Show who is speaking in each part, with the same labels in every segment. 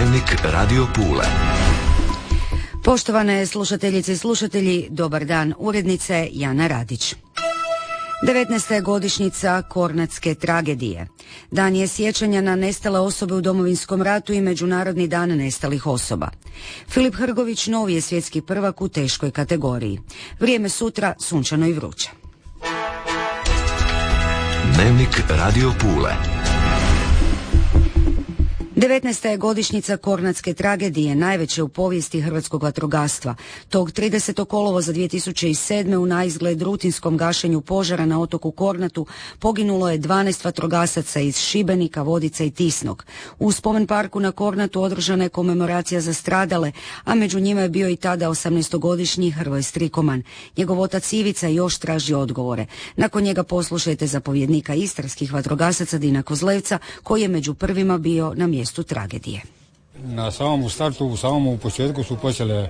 Speaker 1: Dnevnik Radio Pule.
Speaker 2: Poštovane slušateljice i slušatelji, dobar dan, urednice Jana Radić. 19. je godišnjica Kornatske tragedije. Dan je sjećanja na nestale osobe u Domovinskom ratu i Međunarodni dan nestalih osoba. Filip Hrgović novi je svjetski prvak u teškoj kategoriji. Vrijeme sutra sunčano i vruće.
Speaker 1: Dnevnik Radio Pule.
Speaker 2: 19. je godišnjica Kornatske tragedije, najveće u povijesti hrvatskog vatrogastva. Tog 30. kolovoza 2007. u naizgled rutinskom gašenju požara na otoku Kornatu poginulo je 12 vatrogasaca iz Šibenika, Vodica i Tisnog. U spomen parku na Kornatu održana je komemoracija za stradale, a među njima je bio i tada 18-godišnji Hrvoje Strikoman. Njegov otac Ivica još traži odgovore. Nakon njega poslušajte zapovjednika istarskih vatrogasaca Dina Kozlevca, koji je među prvima bio na mjestu tragedije.
Speaker 3: Na samom startu, u samom početku su počeli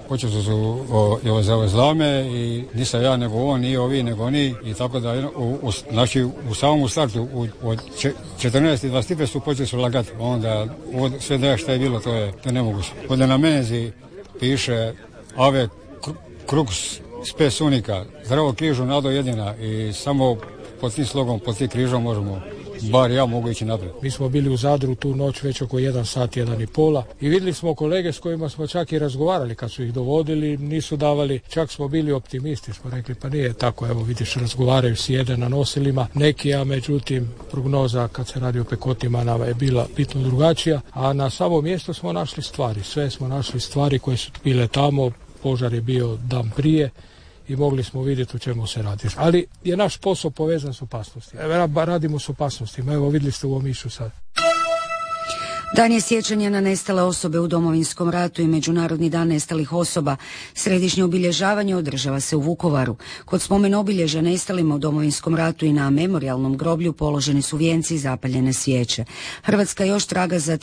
Speaker 3: su zavrzlame i nisam ja nego on, nije ovi nego oni i tako da, znači u samom startu od 14:25 su počeli su lagati, onda sve da šta je bilo, to je nemoguće. Ovdje na menzi piše Ave Crux Spes Unica, zdravo križu nado jedina i samo pod tim slogom, pod tim križom možemo, bar ja mogu ići naprijed.
Speaker 4: Mi smo bili u Zadru tu noć već oko 1 sat, 1:30 i vidjeli smo kolege s kojima smo čak i razgovarali kad su ih dovodili, nisu davali, čak smo bili optimisti, smo rekli pa nije tako, evo vidiš razgovaraju, sjede na nosilima neki, a međutim prognoza kad se radi o pekotima nama je bila bitno drugačija, a na samom mjestu smo našli stvari, sve smo našli stvari koje su bile tamo, požar je bio dan prije i mogli smo vidjeti o čemu se radi. Ali je naš posao povezan s opasnostima. Radimo s opasnostima. Evo vidjeli ste u Omišu sad.
Speaker 2: Dan je sjećanja na nestale osobe u Domovinskom ratu i Međunarodni dan nestalih osoba. Središnje obilježavanje održava se u Vukovaru. Kod spomen obilježja nestalima u Domovinskom ratu i na memorijalnom groblju položeni su vijenci i zapaljene svijeće. Hrvatska još traga za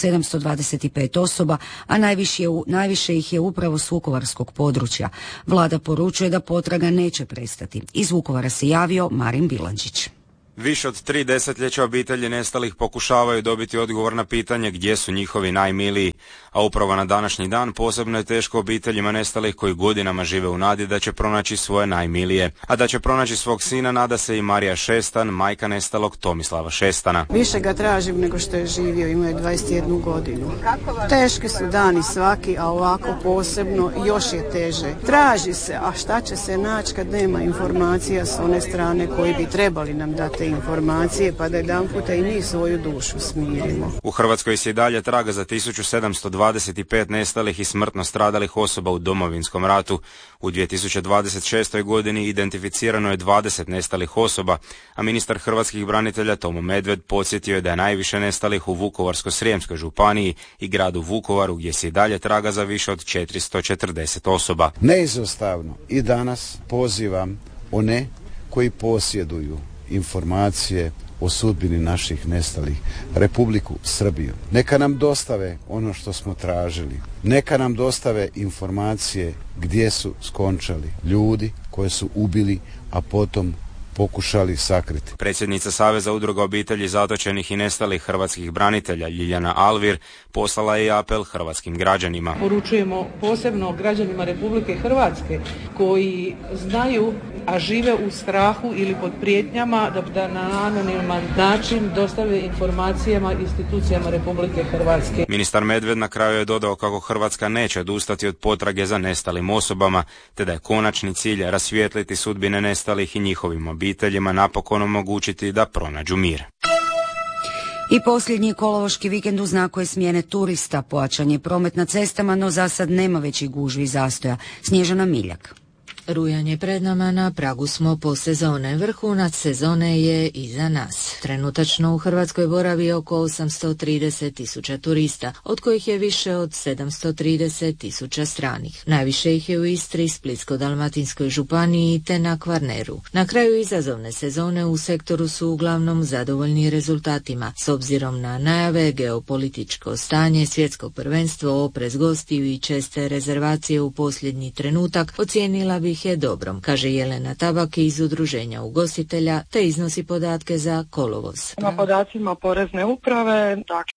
Speaker 2: 1725 osoba, a najviše ih je upravo s vukovarskog područja. Vlada poručuje da potraga neće prestati. Iz Vukovara se javio Marin Bilandžić.
Speaker 5: Više od 3 desetljeća obitelji nestalih pokušavaju dobiti odgovor na pitanje gdje su njihovi najmiliji, a upravo na današnji dan posebno je teško obiteljima nestalih koji godinama žive u nadi da će pronaći svoje najmilije. A da će pronaći svog sina nada se i Marija Šestan, majka nestalog Tomislava Šestana.
Speaker 6: Više ga tražim nego što je živio, imao je 21 godinu. Teški su dani svaki, a ovako posebno još je teže. Traži se, a šta će se naći kad nema informacija s one strane koji bi trebali nam dati informacije, pa da jedanputa i mi svoju dušu smirimo.
Speaker 5: U Hrvatskoj se i dalje traga za 1725 nestalih i smrtno stradalih osoba u Domovinskom ratu. U 2026. godini identificirano je 20 nestalih osoba, a ministar hrvatskih branitelja Tomo Medved podsjetio je da je najviše nestalih u Vukovarsko-srijemskoj županiji i gradu Vukovaru, gdje se i dalje traga za više od 440 osoba.
Speaker 7: Neizostavno i danas pozivam one koji posjeduju informacije o sudbini naših nestalih, Republiku Srbiju. Neka nam dostave ono što smo tražili. Neka nam dostave informacije gdje su skončali ljudi koje su ubili, a potom pokušali sakriti.
Speaker 5: Predsjednica Saveza udruga obitelji zatočenih i nestalih hrvatskih branitelja Ljiljana Alvir poslala je apel hrvatskim građanima.
Speaker 8: Poručujemo posebno građanima Republike Hrvatske koji znaju, a žive u strahu ili pod prijetnjama da na anoniman način dostave informacijama institucijama Republike Hrvatske.
Speaker 5: Ministar Medved na kraju je dodao kako Hrvatska neće odustati od potrage za nestalim osobama, te da je konačni cilj rasvijetliti sudbine nestalih i njihovim obiteljima napokon omogućiti da pronađu mir.
Speaker 2: I posljednji kolovoški vikend uznakuje smjene turista, pojačan je promet na cestama, no za sad nema većih gužvi i zastoja. Snježana Miljak.
Speaker 9: Rujan je pred nama, na pragu smo po sezone. Vrhunac sezone je iza nas. Trenutačno u Hrvatskoj boravi oko 830.000 turista, od kojih je više od 730.000 stranih. Najviše ih je u Istri, Splitsko-dalmatinskoj županiji te na Kvarneru. Na kraju izazovne sezone u sektoru su uglavnom zadovoljni rezultatima. S obzirom na najave, geopolitičko stanje, svjetsko prvenstvo, oprez gostiju i česte rezervacije u posljednji trenutak, ocijenila bih je dobrom, kaže Jelena Tabak iz Udruženja ugostitelja, te iznosi podatke za kolovoz.
Speaker 10: Na podacima Porezne uprave,